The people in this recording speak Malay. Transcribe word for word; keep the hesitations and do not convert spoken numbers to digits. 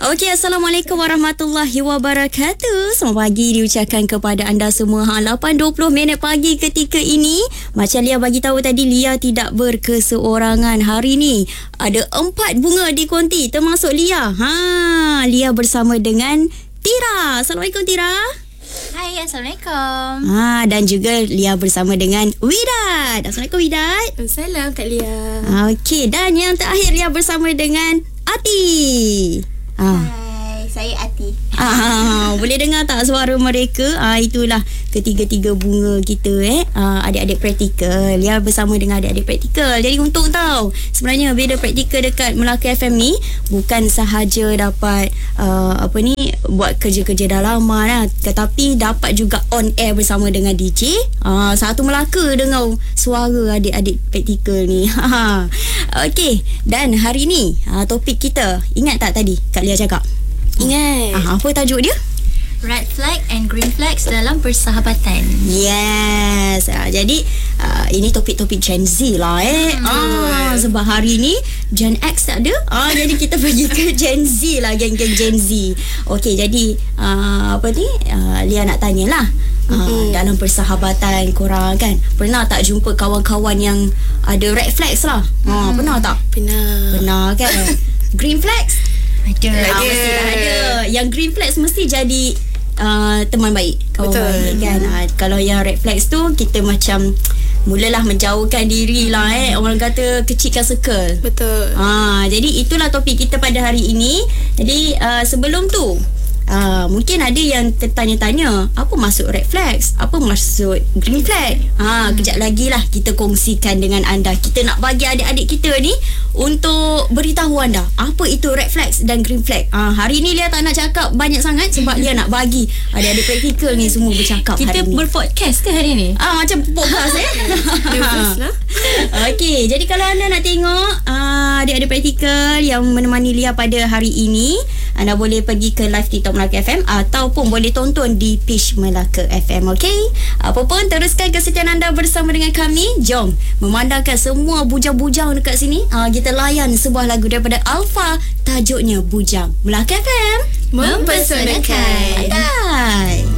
Okey, Assalamualaikum warahmatullahi wabarakatuh. Selamat pagi diucapkan kepada anda semua. Ha, lapan dua puluh minit pagi ketika ini. Macam Lia bagi tahu tadi, Lia tidak berkeseorangan. Hari ni ada empat bunga di konti termasuk Lia. Ha, Lia bersama dengan Tira. Assalamualaikum Tira. Hai, Assalamualaikum. Ha, dan juga Lia bersama dengan Widat. Assalamualaikum Widat. Salam Kak Lia. Okey, dan yang terakhir Lia bersama dengan Ati. Ah. Hai, saya Ati. Ah, boleh dengar tak suara mereka? Ah, itulah ketiga-tiga bunga kita eh. Ah, adik-adik praktikal. Lia bersama dengan adik-adik praktikal. Jadi untung tau. Sebenarnya bila praktikal dekat Melaka F M ni bukan sahaja dapat uh, apa ni buat kerja-kerja dalaman lah, tetapi dapat juga on air bersama dengan D J. Ah, satu Melaka dengar suara adik-adik praktikal ni. Okey, dan hari ni uh, topik kita ingat tak tadi Kak Lia cakap? Ingat. Ah, apa tajuk dia? Red flag and green flags dalam persahabatan. Yes. Ah, jadi uh, ini topik-topik Gen Z lah eh. Hmm, ah, sebab hari ni Gen X tak ada. Ah, jadi kita pergi ke Gen Z lah, geng-geng Gen Z. Okey, jadi uh, apa ni? Uh, Lia nak tanyalah. Uh, mm-hmm. Dalam persahabatan korang kan, pernah tak jumpa kawan-kawan yang ada red flags lah? Ha, mm. Pernah tak? Pernah. Pernah kan? Green flags? Ada. Ah, mesti ada. Yang green flags mesti jadi uh, teman baik, kawan Betul. baik kan. Uh, kalau yang red flags tu kita macam mulalah menjauhkan diri lah eh. Orang kata kecilkan circle. Betul. Ah, jadi itulah topik kita pada hari ini. Jadi uh, sebelum tu Uh, mungkin ada yang tertanya-tanya, apa maksud red flags? Apa maksud green flag? Ha, hmm. Kejap lagi lah kita kongsikan dengan anda. Kita nak bagi adik-adik kita ni untuk beritahu anda apa itu red flags dan green flag. Ha, hari ni Lia tak nak cakap banyak sangat sebab Lia nak bagi adik-adik praktikal ni semua bercakap kita hari ni. Kita berpodcast ke hari ni? Ah, macam podcast eh. Nervous lah. Okey, jadi kalau anda nak tengok uh, adik-adik praktikal yang menemani Lia pada hari ini, anda boleh pergi ke live TikTok Melaka F M ataupun boleh tonton di page Melaka F M. Okey, apa pun teruskan kesetiaan anda bersama dengan kami. Jom memandangkan semua bujang-bujang dekat sini. uh, Kita layan sebuah lagu daripada Alfa, tajuknya Bujang. Melaka F M Mempesonakan. Andai.